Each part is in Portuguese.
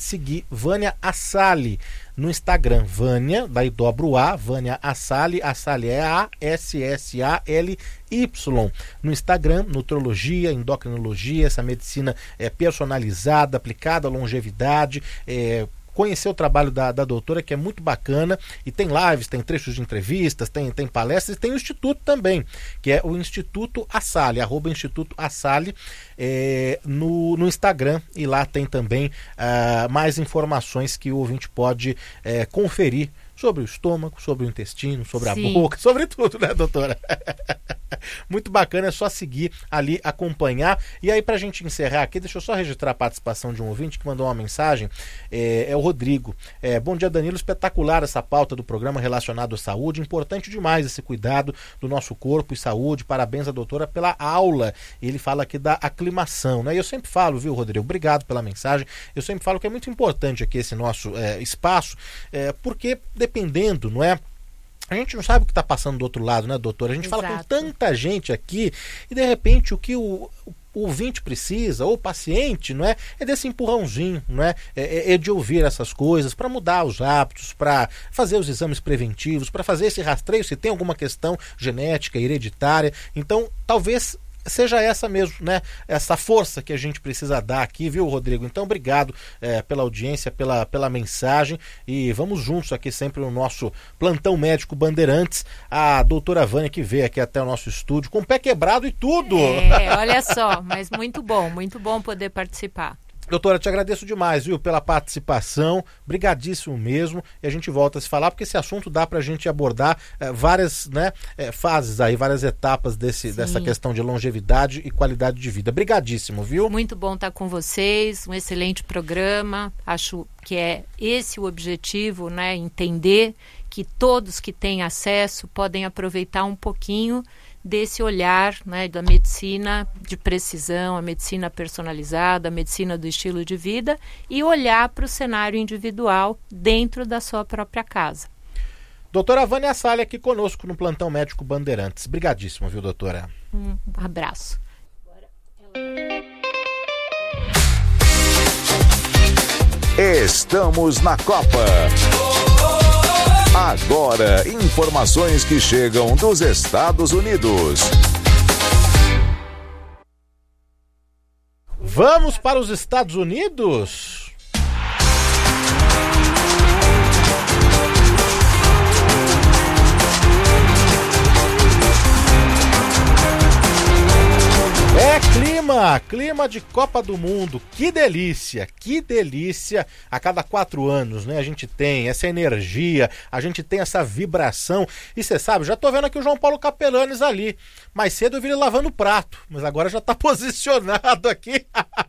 pode seguir Vânia Assali no Instagram. Vânia, daí dobra o A, Vânia Assali, Assali é A-S-S-A-L-Y. No Instagram, nutrologia, endocrinologia, essa medicina personalizada, aplicada à longevidade, conhecer o trabalho da doutora, que é muito bacana, e tem lives, tem trechos de entrevistas, tem palestras, e tem o Instituto também, que é o Instituto Assali, @Instituto Assali, no Instagram, e lá tem também mais informações que o ouvinte pode conferir sobre o estômago, sobre o intestino, sobre a boca, sobre tudo, né, doutora? Muito bacana, é só seguir ali, acompanhar. E aí, pra gente encerrar aqui, deixa eu só registrar a participação de um ouvinte que mandou uma mensagem, é o Rodrigo. Bom dia, Danilo, espetacular essa pauta do programa relacionado à saúde, importante demais esse cuidado do nosso corpo e saúde, parabéns à doutora pela aula. Ele fala aqui da aclimação, né? E eu sempre falo, viu, Rodrigo, obrigado pela mensagem, eu sempre falo que é muito importante aqui esse nosso espaço, porque dependendo, não é? A gente não sabe o que está passando do outro lado, né, doutora? A gente fala com tanta gente aqui e, de repente, o que o ouvinte precisa, ou o paciente, não é desse empurrãozinho, não é de ouvir essas coisas, para mudar os hábitos, para fazer os exames preventivos, para fazer esse rastreio se tem alguma questão genética, hereditária. Então, talvez seja essa mesmo, né? Essa força que a gente precisa dar aqui, viu, Rodrigo? Então, obrigado pela audiência, pela mensagem, e vamos juntos aqui sempre no nosso Plantão Médico Bandeirantes, a doutora Vânia, que veio aqui até o nosso estúdio com o pé quebrado e tudo. Olha só, mas muito bom poder participar. Doutora, te agradeço demais, viu, pela participação, brigadíssimo mesmo, e a gente volta a se falar, porque esse assunto dá pra gente abordar várias fases aí, várias etapas dessa questão de longevidade e qualidade de vida. Brigadíssimo, viu? Muito bom estar com vocês, um excelente programa, acho que é esse o objetivo, né, entender que todos que têm acesso podem aproveitar um pouquinho desse olhar, né, da medicina de precisão, a medicina personalizada, a medicina do estilo de vida, e olhar para o cenário individual dentro da sua própria casa. Doutora Vânia Assali aqui conosco no Plantão Médico Bandeirantes. Brigadíssimo, viu, doutora? Um abraço. Estamos na Copa. Agora, informações que chegam dos Estados Unidos. Vamos para os Estados Unidos? Clima de Copa do Mundo, que delícia, a cada 4 anos, né, a gente tem essa energia, a gente tem essa vibração, e você sabe, já tô vendo aqui o João Paulo Capelanes ali, mais cedo eu vi ele lavando o prato, mas agora já tá posicionado aqui,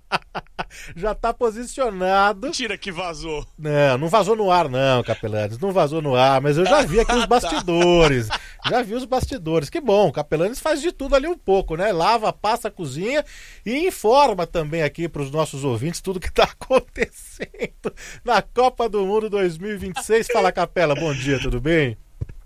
já tá posicionado. Mentira que vazou. Não vazou no ar não, Capelanes, não vazou no ar, mas eu já vi aqui os bastidores, que bom, o Capelanes faz de tudo ali um pouco, né, lava, passa, cozinha e informa também aqui para os nossos ouvintes tudo que está acontecendo na Copa do Mundo 2026. Fala, Capela, bom dia, tudo bem?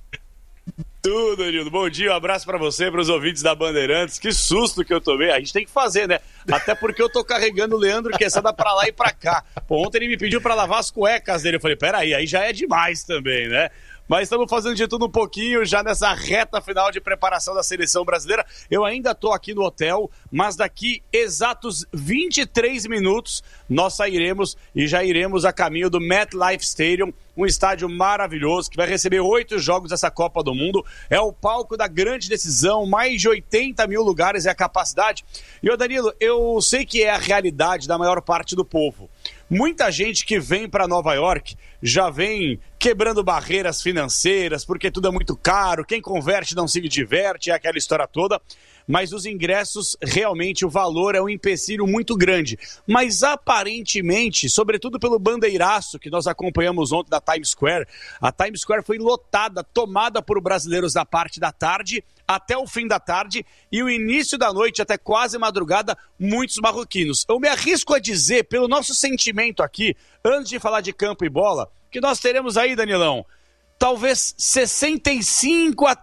Tudo, Danilo. Bom dia, um abraço pra você, pros ouvintes da Bandeirantes. Que susto que eu tomei. A gente tem que fazer, né? Até porque eu tô carregando o Leandro Quesada pra lá e pra cá. Pô, ontem ele me pediu pra lavar as cuecas dele. Eu falei, peraí, aí já é demais também, né? Mas estamos fazendo de tudo um pouquinho já nessa reta final de preparação da seleção brasileira. Eu ainda estou aqui no hotel, mas daqui exatos 23 minutos nós sairemos e já iremos a caminho do MetLife Stadium, um estádio maravilhoso que vai receber 8 jogos dessa Copa do Mundo. É o palco da grande decisão, mais de 80 mil lugares é a capacidade. E, Danilo, eu sei que é a realidade da maior parte do povo. Muita gente que vem para Nova York já vem quebrando barreiras financeiras, porque tudo é muito caro, quem converte não se diverte, é aquela história toda. Mas os ingressos, realmente, o valor é um empecilho muito grande. Mas aparentemente, sobretudo pelo bandeiraço que nós acompanhamos ontem da Times Square, a Times Square foi lotada, tomada por brasileiros da parte da tarde até o fim da tarde e o início da noite até quase madrugada, muitos marroquinos. Eu me arrisco a dizer, pelo nosso sentimento aqui, antes de falar de campo e bola, que nós teremos aí, Danilão, talvez 65% a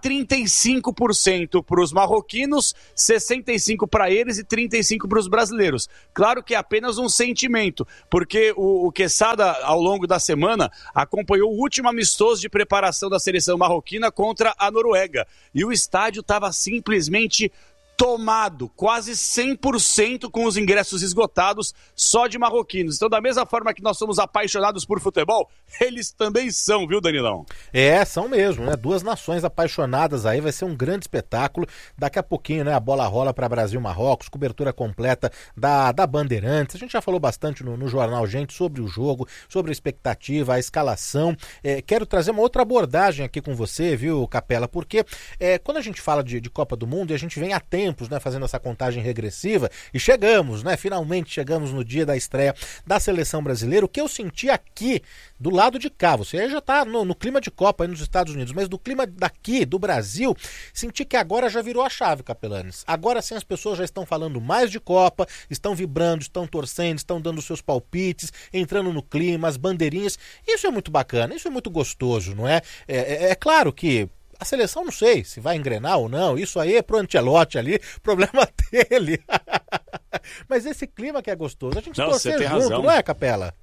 35% para os marroquinos, 65% para eles e 35% para os brasileiros. Claro que é apenas um sentimento, porque o Quesada, ao longo da semana, acompanhou o último amistoso de preparação da seleção marroquina contra a Noruega. E o estádio estava simplesmente tomado, quase 100% com os ingressos esgotados só de marroquinos. Então, da mesma forma que nós somos apaixonados por futebol, eles também são, viu, Danilão? São mesmo, né? Duas nações apaixonadas aí, vai ser um grande espetáculo. Daqui a pouquinho, né, a bola rola para Brasil e Marrocos, cobertura completa da Bandeirantes. A gente já falou bastante no Jornal Gente sobre o jogo, sobre a expectativa, a escalação. Quero trazer uma outra abordagem aqui com você, viu, Capela? Porque quando a gente fala de Copa do Mundo e a gente vem a tempo, né, fazendo essa contagem regressiva, e chegamos, né, finalmente chegamos no dia da estreia da seleção brasileira. O que eu senti aqui do lado de cá, você já está no clima de Copa aí nos Estados Unidos, mas do clima daqui, do Brasil, senti que agora já virou a chave, Capelanes. Agora sim as pessoas já estão falando mais de Copa, estão vibrando, estão torcendo, estão dando seus palpites, entrando no clima, as bandeirinhas. Isso é muito bacana, isso é muito gostoso, não é? É claro que a seleção não sei se vai engrenar ou não, isso aí é pro Ancelotti ali, problema dele. Mas esse clima que é gostoso, a gente torcer junto, razão. Não é, Capela?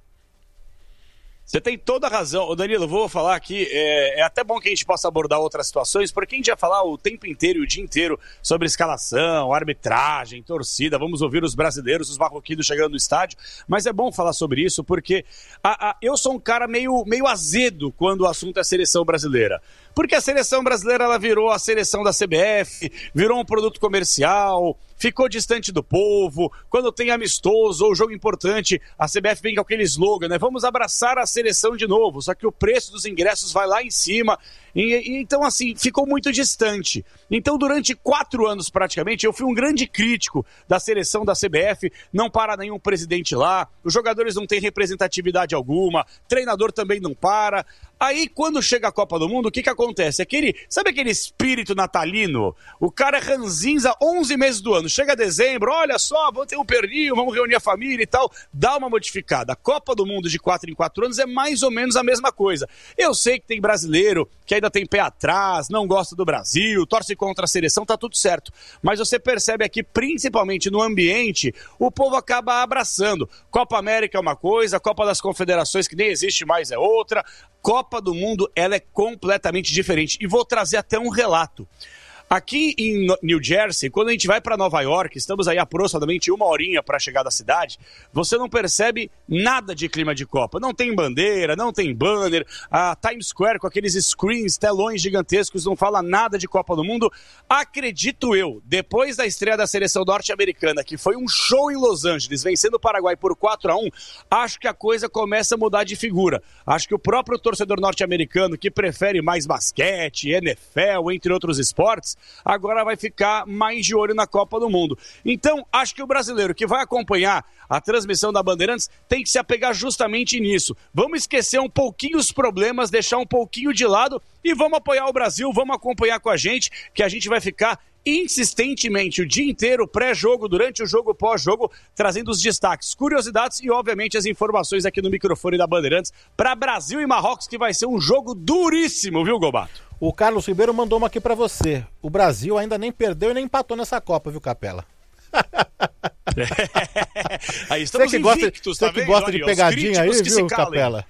Você tem toda a razão. Ô Danilo, vou falar aqui, é até bom que a gente possa abordar outras situações, porque a gente vai falar o tempo inteiro e o dia inteiro sobre escalação, arbitragem, torcida, vamos ouvir os brasileiros, os marroquinos chegando no estádio, mas é bom falar sobre isso porque eu sou um cara meio azedo quando o assunto é seleção brasileira. Porque a seleção brasileira ela virou a seleção da CBF, virou um produto comercial, ficou distante do povo. Quando tem amistoso ou jogo importante, a CBF vem com aquele slogan, né? Vamos abraçar a seleção de novo, só que o preço dos ingressos vai lá em cima. Então, assim, ficou muito distante. Então, durante 4 anos, praticamente, eu fui um grande crítico da seleção da CBF, não para nenhum presidente lá, os jogadores não têm representatividade alguma, treinador também não para. Aí, quando chega a Copa do Mundo, o que acontece? Sabe aquele espírito natalino? O cara é ranzinza 11 meses do ano. Chega dezembro, olha só, vamos ter um pernil, vamos reunir a família e tal. Dá uma modificada. A Copa do Mundo de 4 em 4 anos é mais ou menos a mesma coisa. Eu sei que tem brasileiro que ainda tem pé atrás, não gosta do Brasil, torce contra a seleção, tá tudo certo. Mas você percebe aqui, principalmente no ambiente, o povo acaba abraçando. Copa América é uma coisa, Copa das Confederações, que nem existe mais, é outra. Copa do Mundo, ela é completamente diferente. E vou trazer até um relato. Aqui em New Jersey, quando a gente vai para Nova York, estamos aí aproximadamente 1 horinha para chegar da cidade, você não percebe nada de clima de Copa. Não tem bandeira, não tem banner, a Times Square com aqueles screens, telões gigantescos, não fala nada de Copa do Mundo. Acredito eu, depois da estreia da seleção norte-americana, que foi um show em Los Angeles, vencendo o Paraguai por 4-1, acho que a coisa começa a mudar de figura. Acho que o próprio torcedor norte-americano, que prefere mais basquete, NFL, entre outros esportes, agora vai ficar mais de olho na Copa do Mundo. Então, acho que o brasileiro que vai acompanhar a transmissão da Bandeirantes tem que se apegar justamente nisso. Vamos esquecer um pouquinho os problemas, deixar um pouquinho de lado e vamos apoiar o Brasil, vamos acompanhar com a gente, que a gente vai ficar insistentemente o dia inteiro, pré-jogo, durante o jogo, pós-jogo, trazendo os destaques, curiosidades e, obviamente, as informações aqui no microfone da Bandeirantes para Brasil e Marrocos, que vai ser um jogo duríssimo, viu, Gobato? O Carlos Ribeiro mandou uma aqui pra você. O Brasil ainda nem perdeu e nem empatou nessa Copa, viu, Capela? Aí estamos você que invictos, gosta, tá vendo? Você que gosta de pegadinha aí, viu, Capela?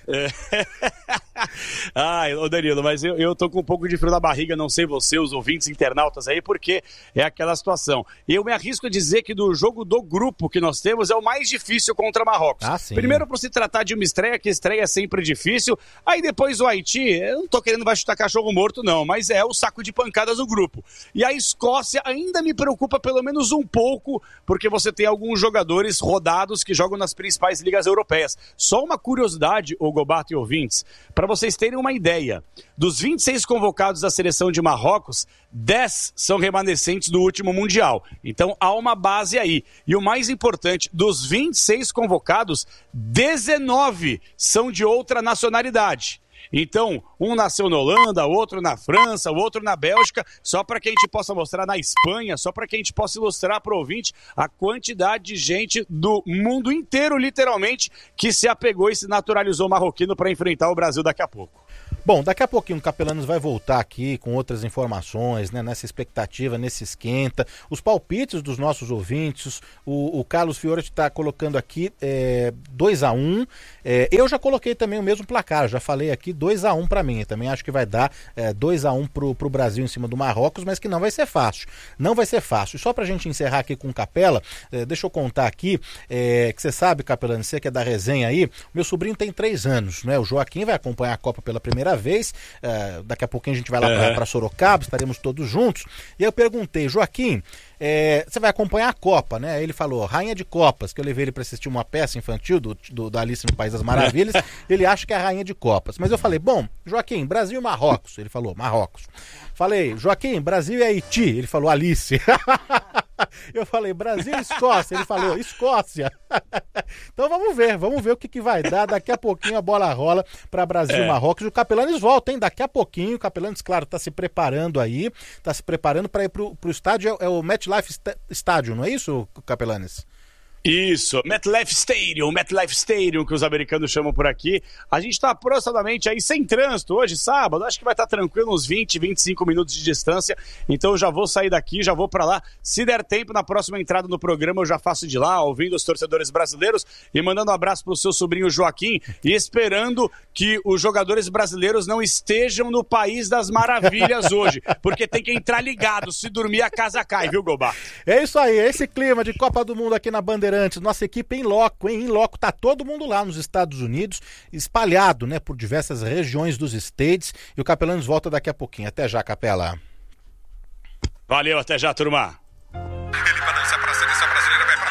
Ai, ô Danilo, mas eu tô com um pouco de frio na barriga, não sei você, os ouvintes internautas aí, porque é aquela situação. Eu me arrisco a dizer que do jogo do grupo que nós temos é o mais difícil contra Marrocos. Primeiro por se tratar de uma estreia, que estreia é sempre difícil, aí depois o Haiti, eu não tô querendo vai chutar cachorro morto não, mas é o saco de pancadas do grupo. E a Escócia ainda me preocupa pelo menos um pouco, porque você tem alguns jogadores rodados que jogam nas principais ligas europeias. Só uma curiosidade, ô Gobato e ouvintes, para vocês terem uma ideia, dos 26 convocados da seleção de Marrocos, 10 são remanescentes do último Mundial. Então há uma base aí. E o mais importante, dos 26 convocados, 19 são de outra nacionalidade. Então, um nasceu na Holanda, outro na França, outro na Bélgica, só para que a gente possa mostrar na Espanha, só para que a gente possa ilustrar para o ouvinte a quantidade de gente do mundo inteiro, literalmente, que se apegou e se naturalizou marroquino para enfrentar o Brasil daqui a pouco. Bom, daqui a pouquinho o Capelanes vai voltar aqui com outras informações, né, nessa expectativa, nesse esquenta, os palpites dos nossos ouvintes. O Carlos Fiore está colocando aqui 2-1. Eu já coloquei também o mesmo placar, já falei aqui 2-1 para mim. Eu também acho que vai dar 2-1 pro Brasil em cima do Marrocos, mas que não vai ser fácil. Não vai ser fácil. E só pra gente encerrar aqui com o Capela, deixa eu contar aqui, que você sabe, Capelanes, você que é da resenha aí, meu sobrinho tem 3 anos, né? O Joaquim vai acompanhar a Copa pela primeira vez, daqui a pouquinho a gente vai lá para Sorocaba, estaremos todos juntos, e eu perguntei, Joaquim, você vai acompanhar a Copa, né? Ele falou, Rainha de Copas, que eu levei ele para assistir uma peça infantil da Alice no País das Maravilhas, ele acha que é a Rainha de Copas, mas eu falei, bom, Joaquim, Brasil e Marrocos, ele falou, Marrocos. Falei, Joaquim, Brasil e Haiti, ele falou, Alice. Eu falei, Brasil e Escócia, ele falou, Escócia. Então vamos ver o que vai dar. Daqui a pouquinho a bola rola para Brasil e Marrocos. O Capelanes volta, hein? Daqui a pouquinho. O Capelanes, claro, está se preparando aí, está se preparando para ir pro estádio, é o MetLife Stadium, não é isso, Capelanes? Isso, MetLife Stadium, que os americanos chamam por aqui. A gente está aproximadamente aí sem trânsito hoje, sábado, acho que vai estar tranquilo, uns 20, 25 minutos de distância, então eu já vou sair daqui, já vou para lá. Se der tempo, na próxima entrada no programa eu já faço de lá, ouvindo os torcedores brasileiros e mandando um abraço pro seu sobrinho Joaquim e esperando que os jogadores brasileiros não estejam no País das Maravilhas hoje, porque tem que entrar ligado, se dormir a casa cai, viu, Gobá? É isso aí, esse clima de Copa do Mundo aqui na Bandeirantes. Nossa equipe em loco, hein? Em loco, tá todo mundo lá nos Estados Unidos, espalhado, né, por diversas regiões dos States, e o Capelanes volta daqui a pouquinho. Até já, Capela. Valeu, até já, turma.